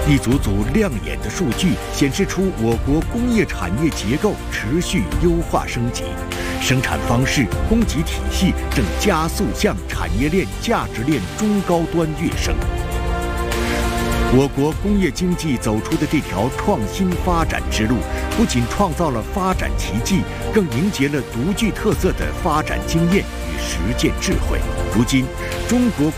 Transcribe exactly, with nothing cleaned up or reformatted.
一组组亮眼的数据显示出我国工业产业结构持续优化升级，生产方式、供给体系正加速向产业链、价值链中高端跃升。我国工业经济走出的这条创新发展之路，不仅创造了发展奇迹，更凝结了独具特色的发展经验与实践智慧。如今，中国